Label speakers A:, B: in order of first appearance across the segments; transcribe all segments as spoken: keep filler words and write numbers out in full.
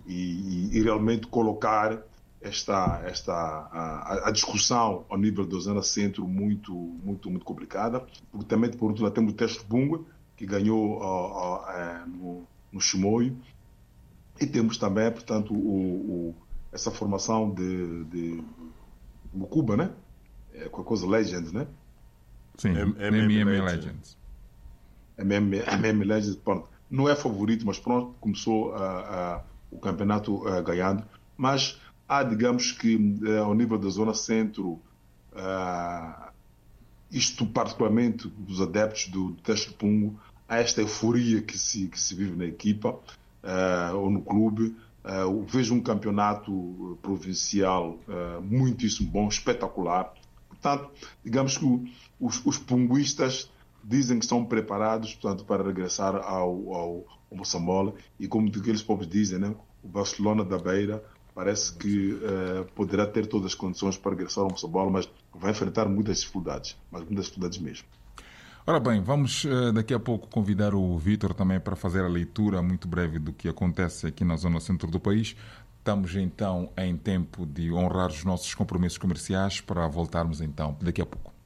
A: e, e realmente colocar esta, esta, a, a discussão ao nível da Zona Centro muito, muito, muito complicada, porque também, por outro lado, temos o Teste Bunga, que ganhou uh, uh, no, no Chimoio, e temos também, portanto, o, o, essa formação de, de Mucuba, né? É qualquer coisa Legends, né?
B: Sim, M M M Legends.
A: M M Legends, pronto. Não é favorito, mas pronto, começou uh, uh, o campeonato uh, ganhando. Mas há, digamos que, uh, ao nível da Zona Centro, uh, isto particularmente dos adeptos do, do Teste Pungo, há esta euforia que se, que se vive na equipa uh, ou no clube. Uh, vejo um campeonato provincial uh, muitíssimo bom, espetacular. Portanto, digamos que os, os punguistas dizem que estão preparados, portanto, para regressar ao, ao, ao Moçambola, e como eles próprios dizem, né, o Barcelona da Beira parece que uh, poderá ter todas as condições para regressar ao Moçambola, mas vai enfrentar muitas dificuldades, mas muitas dificuldades mesmo.
B: Ora bem, vamos uh, daqui a pouco convidar o Vítor também para fazer a leitura muito breve do que acontece aqui na zona centro do país. Estamos então em tempo de honrar os nossos compromissos comerciais para voltarmos então daqui a pouco.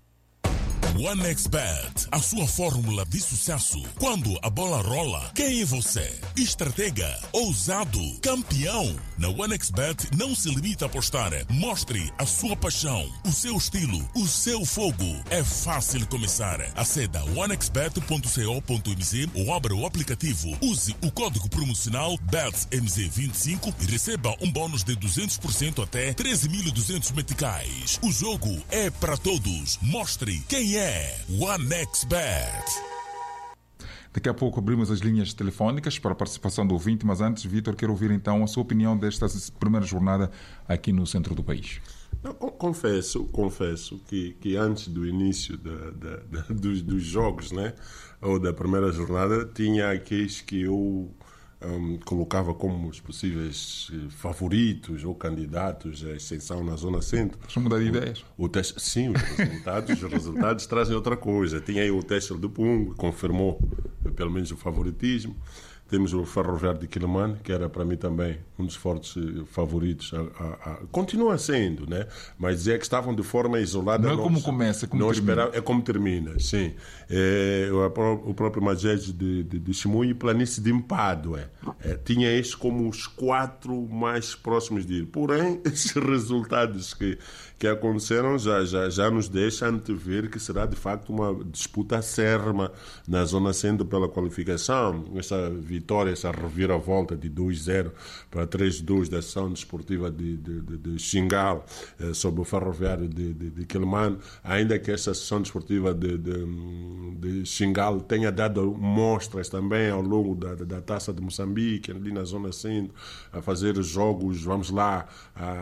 C: OneXBet, a sua fórmula de sucesso. Quando a bola rola, quem é você? Estratega, ousado, campeão. Na OneXBet não se limita a apostar. Mostre a sua paixão, o seu estilo, o seu fogo. É fácil começar. Aceda one x bet ponto co ponto m z ou abra o aplicativo. Use o código promocional B E T S M Z vinte e cinco e receba um bônus de duzentos por cento até treze mil e duzentos meticais. O jogo é para todos. Mostre quem é. OneXBet.
B: Daqui a pouco abrimos as linhas telefónicas para a participação do ouvinte, mas antes, Vítor, quero ouvir então a sua opinião desta primeira jornada aqui no centro do país.
D: Eu confesso, confesso que, que antes do início da, da, da, dos, dos jogos, né, ou da primeira jornada, tinha aqueles que eu Um, colocava como os possíveis favoritos ou candidatos à ascensão na Zona Centro.
B: Deixa eu mudar de ideias.
D: O, o teste, sim, os resultados, os resultados trazem outra coisa. Tinha aí o teste do Pungo, confirmou pelo menos o favoritismo. Temos o Ferroviário de Quelimane, que era para mim também um dos fortes favoritos. A, a, a, continua sendo, né? Mas é que estavam de forma isolada.
B: Não é
D: não,
B: como começa, é como
D: não
B: termina.
D: Esperava, é como termina, sim. É, o, o próprio Magés de, de, de Chimoio e Planície de Mpadue. É, tinha estes como os quatro mais próximos de ir. Porém, esses resultados que, que aconteceram já, já, já nos deixam antever que será de facto uma disputa acérrima na Zona Centro pela qualificação. Essa vitória, essa reviravolta de dois a zero para três a dois da ação desportiva de, de, de, de Xingal eh, sobre o Ferroviário de, de, de Quelimane, ainda que essa sessão desportiva de, de, de Xingal tenha dado mostras também ao longo da, da Taça de Moçambique, ali na Zona Centro, a fazer jogos, vamos lá, a,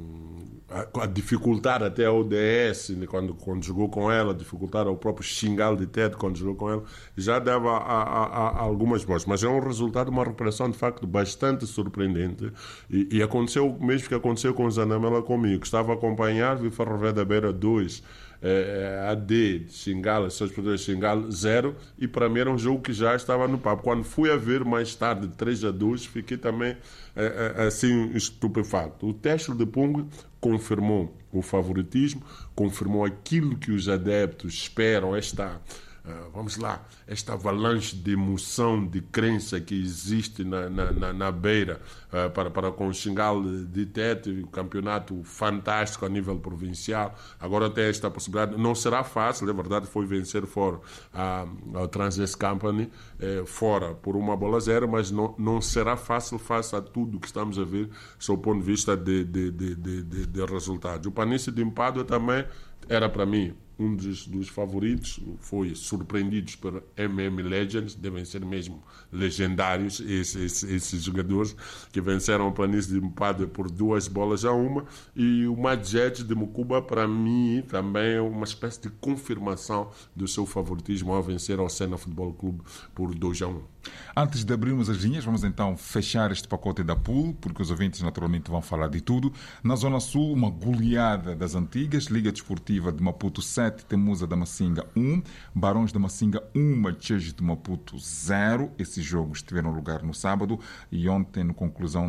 D: a, a dificultar até a O D S quando, quando jogou com ela, dificultar ao próprio Xingal de Tete quando jogou com ela, já dava a, a, a algumas mostras, mas é um resultado, uma recuperação de facto bastante surpreendente, e, e aconteceu o mesmo que aconteceu com o Zanamela comigo, estava a acompanhar, vi Ferroviário da Beira dois, eh, A D, Xingal, seus poderes Xingal zero, e para mim era um jogo que já estava no papo. Quando fui a ver mais tarde três a dois, fiquei também eh, assim estupefato. O teste de Pungo confirmou o favoritismo, confirmou aquilo que os adeptos esperam, esta Uh, vamos lá, esta avalanche de emoção, de crença que existe na, na, na, na Beira uh, para, para com o Xingal de Tete, o campeonato fantástico a nível provincial. Agora tem esta possibilidade, não será fácil, é verdade, foi vencer fora a, a Transes Company, eh, fora por uma bola zero, mas não, não será fácil face a tudo que estamos a ver sob o ponto de vista de, de, de, de, de, de resultados. O Planície de Mpadue também era para mim um dos, dos favoritos, foi surpreendidos por M M Legends, devem ser mesmo legendários esses, esses, esses jogadores que venceram o Planície de Mpadue por duas bolas a uma, e o Magés de Mucuba para mim também é uma espécie de confirmação do seu favoritismo ao vencer ao Sena Futebol Clube por dois a um.
B: Antes de abrirmos as linhas, vamos então fechar este pacote da Pool, porque os ouvintes naturalmente vão falar de tudo. Na Zona Sul, uma goleada das antigas, Liga Desportiva de Maputo sete, Temusa da Macinga um, Barões da Macinga um, Marchês de Maputo zero. Esses jogos tiveram lugar no sábado e ontem, na conclusão